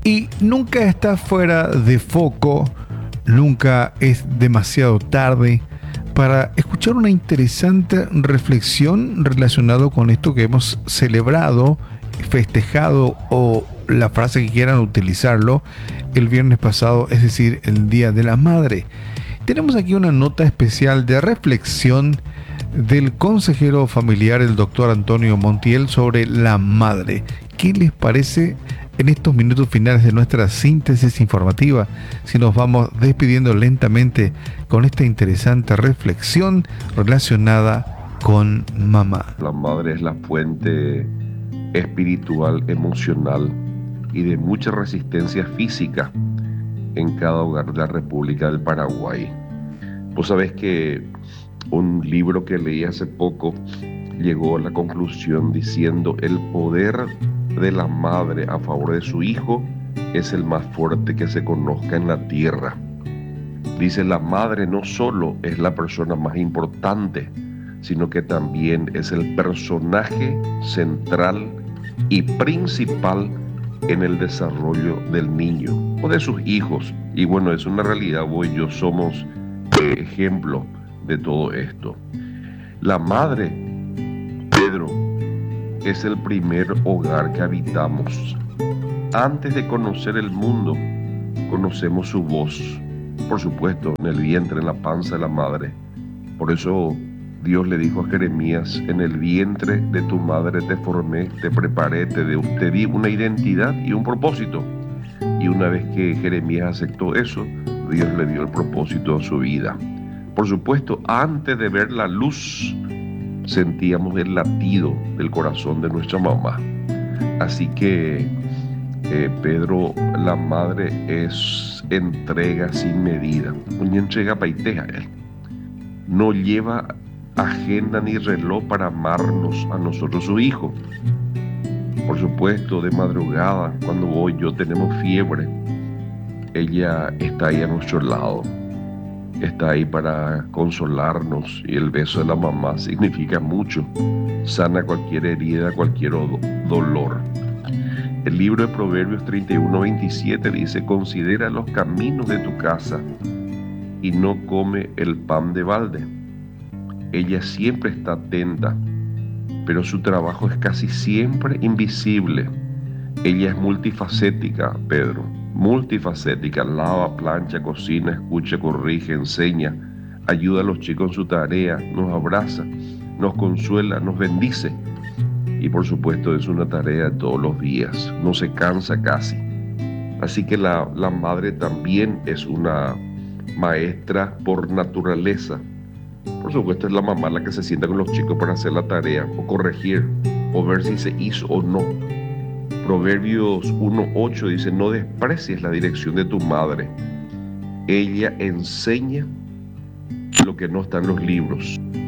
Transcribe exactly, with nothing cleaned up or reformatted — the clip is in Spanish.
Y nunca está fuera de foco, nunca es demasiado tarde para escuchar una interesante reflexión relacionada con esto que hemos celebrado, festejado o la frase que quieran utilizarlo el viernes pasado, es decir, el Día de la Madre. Tenemos aquí una nota especial de reflexión del consejero familiar, el doctor Antonio Montiel, sobre la madre. ¿Qué les parece en estos minutos finales de nuestra síntesis informativa si nos vamos despidiendo lentamente con esta interesante reflexión relacionada con mamá? La madre es la fuente espiritual, emocional y de mucha resistencia física en cada hogar de la República del Paraguay. Vos sabés que un libro que leí hace poco llegó a la conclusión diciendo: el poder de la madre a favor de su hijo es el más fuerte que se conozca en la tierra. Dice: la madre no solo es la persona más importante, sino que también es el personaje central y principal en el desarrollo del niño o de sus hijos. Y bueno, es una realidad, vos y yo somos eh, ejemplo de todo esto. La madre, Pedro, es el primer hogar que habitamos. Antes de conocer el mundo, conocemos su voz, por supuesto, en el vientre, en la panza de la madre. Por eso Dios le dijo a Jeremías: en el vientre de tu madre te formé, te preparé, te, de, te di una identidad y un propósito. Y una vez que Jeremías aceptó eso, Dios le dio el propósito a su vida. Por supuesto, antes de ver la luz, sentíamos el latido del corazón de nuestra mamá. Así que, eh, Pedro, la madre es entrega sin medida. Una entrega paiteja él. No lleva agenda ni reloj para amarnos a nosotros, su hijo. Por supuesto, de madrugada, cuando vos y yo tenemos fiebre, ella está ahí a nuestro lado. Está ahí para consolarnos, y el beso de la mamá significa mucho. Sana cualquier herida, cualquier do- dolor. El libro de Proverbios treinta y uno, veintisiete dice: considera los caminos de tu casa y no come el pan de balde. Ella siempre está atenta, pero su trabajo es casi siempre invisible. Ella es multifacética, Pedro, multifacética. Lava, plancha, cocina, escucha, corrige, enseña, ayuda a los chicos en su tarea, nos abraza, nos consuela, nos bendice. Y por supuesto es una tarea de todos los días, no se cansa casi. Así que la, la madre también es una maestra por naturaleza. Por supuesto es la mamá la que se sienta con los chicos para hacer la tarea o corregir o ver si se hizo o no. Proverbios uno ocho dice: no desprecies la dirección de tu madre. Ella enseña lo que no está en los libros.